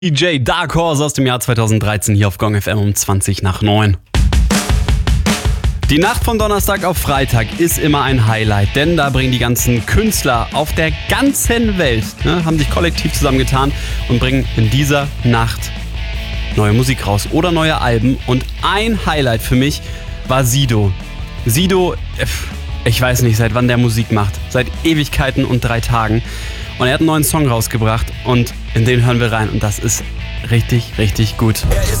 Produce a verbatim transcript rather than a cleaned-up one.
D J Dark Horse aus dem Jahr zweitausenddreizehn hier auf Gong F M um zwanzig nach neun. Die Nacht von Donnerstag auf Freitag ist immer ein Highlight, denn da bringen die ganzen Künstler auf der ganzen Welt, ne, haben sich kollektiv zusammengetan und bringen in dieser Nacht neue Musik raus oder neue Alben. Und ein Highlight für mich war Sido. Sido, ich weiß nicht, seit wann der Musik macht. Seit Ewigkeiten und drei Tagen. Und er hat einen neuen Song rausgebracht und in den hören wir rein. Und das ist richtig, richtig gut. Er ist